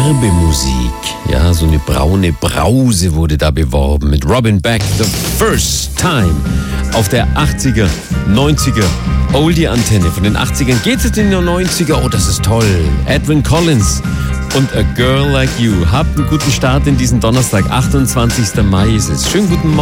Werbemusik. Ja, so eine braune Brause wurde da beworben mit Robin Beck, The First Time. Auf der 80er, 90er Oldie-Antenne. Von den 80ern geht es in die 90er. Oh, das ist toll. Edwin Collins und A Girl Like You. Habt einen guten Start in diesen Donnerstag, 28. Mai ist es. Schönen guten Morgen.